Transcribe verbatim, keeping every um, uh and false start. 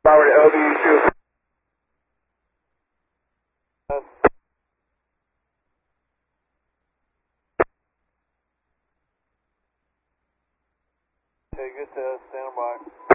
Power to L V U two. Okay, good test, stand by.